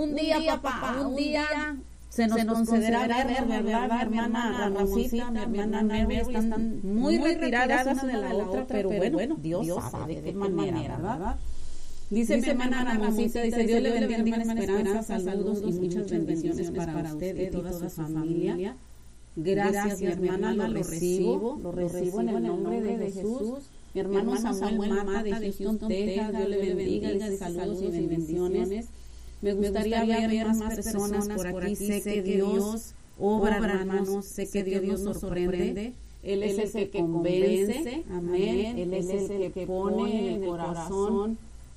un día, papá, un día se nos concederá ver, ¿verdad? Mi hermana Ramoncita, mi hermana Mary están muy retiradas una de la otra, pero bueno, Dios sabe de qué manera, ¿verdad? Dice mi hermana Ramoncita, dice, Dios le bendiga, hermana Esperanza, saludos y muchas bendiciones para usted y toda su familia. Gracias, mi hermana, lo recibo en el nombre de Jesús. Mi hermano Samuel Mata de Houston, Texas, Dios le bendiga, saludos y bendiciones. Me gustaría ver más personas por aquí. Sé que Dios obra, hermanos, sé que Dios nos sorprende. Él es el que convence, amén. Él es el que pone en el corazón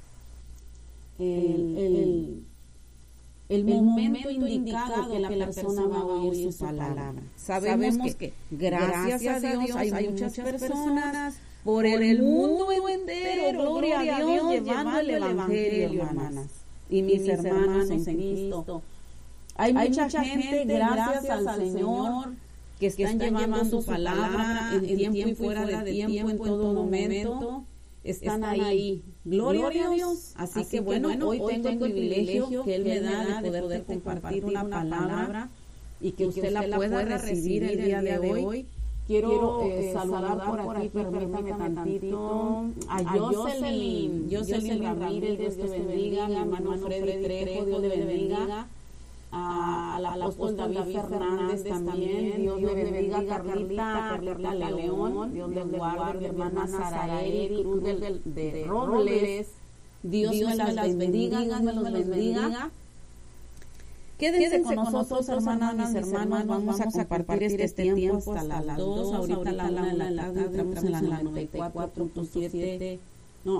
el momento indicado que la persona va a oír su palabra. Sabemos que gracias a Dios hay muchas personas por el mundo entero, gloria a Dios, llevando el evangelio, hermanas y mis hermanos en Cristo. Hay mucha gente, gracias al Señor, que están llevando su palabra en tiempo y fuera de tiempo, en todo momento. Están ahí. Gloria a Dios. Así que bueno, hoy tengo el privilegio que Él me da de poder compartir una palabra y que usted la pueda recibir el día de hoy. Quiero saludar por aquí, permítame tantito, a Jocelyn Ramírez, Dios te bendiga, mi hermano Freddy Trejo, Dios le bendiga, al apóstol David Fernández también, Dios le bendiga, Carlita León, Dios le guarde, mi hermana Saraeri Cruz de Robles, Dios me las bendiga, Dios me los bendiga. Quédense con nosotros, hermanas, mis hermanos, vamos a compartir este tiempo hasta las 2, ahorita la 1 de la tarde, entramos en la 94.7, no,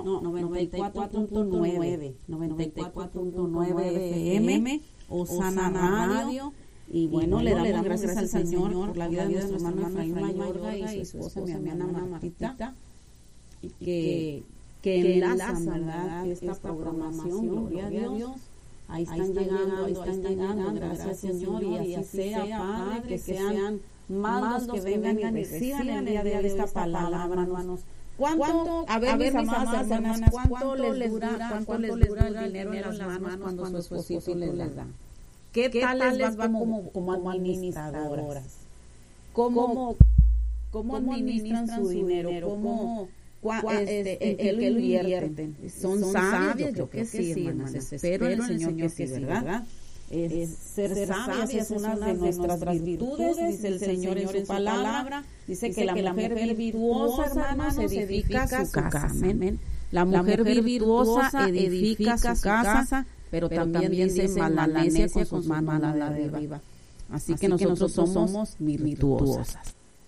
94.9 FM, Osana Radio, y bueno, le damos gracias al Señor por la vida de nuestro hermano Efraín Mayorga y su esposa, mi hermana Martita, que enlazan, ¿verdad?, esta programación, gloria a Dios. Ahí están llegando, gracias Señor, y así sea, Padre, que sean más los que vengan y reciban el día de hoy esta palabra, hermanos. ¿Cuánto, a ver, mis amadas hermanas, cuánto les dura el dinero en las manos cuando su esposito les da? ¿Qué tal les va como administradoras? ¿Cómo administran su dinero? ¿En qué lo invierten? Son sabios, yo que sí, hermanas, espero en el Señor que sí, ¿verdad? Ser sabias es una de nuestras virtudes, dice el Señor en su palabra, dice que la mujer virtuosa, hermanos, edifica su casa, amén. La mujer virtuosa edifica su casa, pero también dice malanecia con sus manos a la de arriba. Así que nosotros somos virtuosas.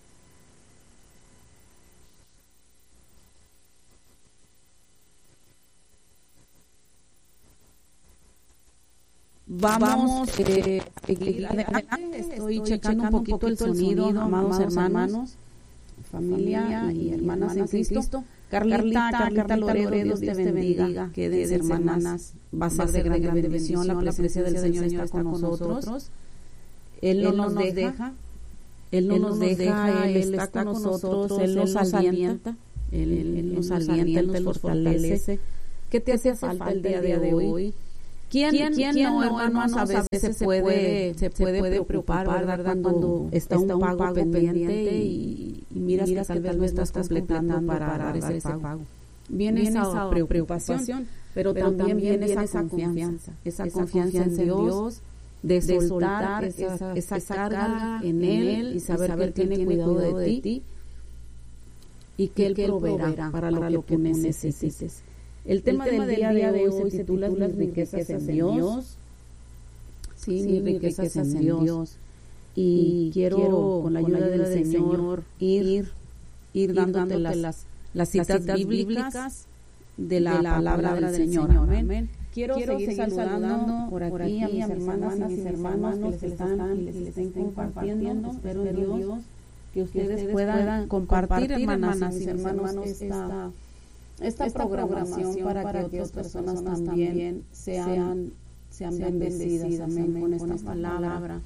Vamos adelante. Estoy checando un poquito el sonido, amados hermanos, familia y hermanas en Cristo. Carlita Loredo, Dios te bendiga. Quédense, hermanas, va a ser de gran bendición. La presencia del Señor está con nosotros. Él no nos deja, Él está con nosotros, Él nos alienta, Él nos fortalece. ¿Qué te hace falta el día de hoy? ¿Quién no, hermanos, a veces se puede preocupar, ¿verdad? Cuando está un pago pendiente y miras que tal vez no estás completando para dar ese pago. Viene esa preocupación, pero también viene esa confianza en Dios, de soltar esa carga en Él y saber que Él tiene cuidado de ti y que Él proveerá para lo que necesites. El tema del día de hoy se titula Las riquezas en Dios. Sí, mis riquezas en Dios. Y quiero, con la ayuda del Señor, ir dándote las citas bíblicas de la palabra del Señor. Amén. Quiero seguir saludando por aquí a mis hermanas y mis hermanos que les estén compartiendo. Espero en Dios que ustedes puedan compartir, hermanas y hermanos, esta programación para que otras personas también sean bendecidas, amén, con esta palabra.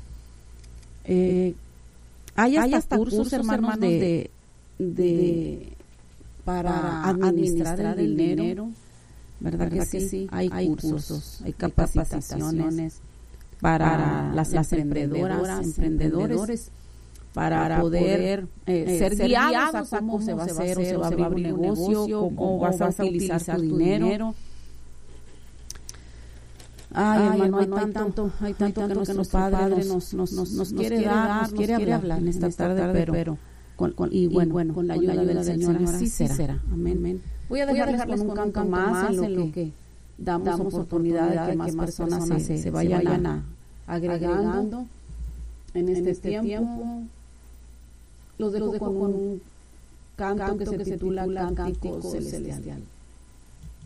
Hay hasta cursos, hermanos, para administrar el dinero. ¿Verdad que sí? Hay cursos, hay capacitaciones para las emprendedoras, emprendedores, para poder ser guiados a cómo se va a hacer, o se va a abrir un negocio, cómo vas a utilizar tu dinero. Ay, hermano, hay tanto que nuestro Padre nos quiere dar, nos quiere hablar en esta tarde, pero con la ayuda del Señor así será. Amén. Voy a dejarles con un canto más en lo que damos oportunidad de que más personas se vayan agregando en este tiempo. Los dejo con un canto que se titula Cántico Celestial.